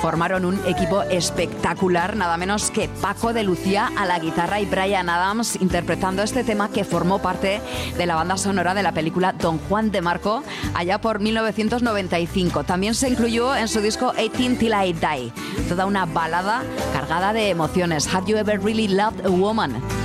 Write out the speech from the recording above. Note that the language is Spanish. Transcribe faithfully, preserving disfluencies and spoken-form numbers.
formaron un equipo espectacular, nada menos que Paco de Lucía a la guitarra y Bryan Adams interpretando este tema que formó parte de la banda sonora de la película Don Juan de Marco allá por mil novecientos noventa y cinco. También se incluyó en su disco eighteen Till I Die, toda una balada cargada de emociones. Have You Ever Really Loved a Woman?